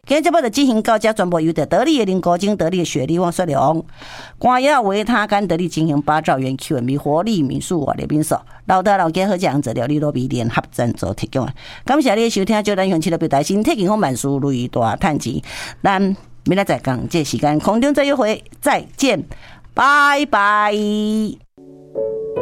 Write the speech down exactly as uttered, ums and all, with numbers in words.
今日节目就进行到这，全部由着得力的林国精、得力的雪莉、汪雪良、关亚维他干得力进行八兆元 Q and B 活力民宿活力民宿，老大老家好讲资料理罗比联合赞助提供。感谢你的收听，就咱用起来表达身体健康万事如意大赚钱。咱明仔再讲这时间空中再约会，再见，拜拜。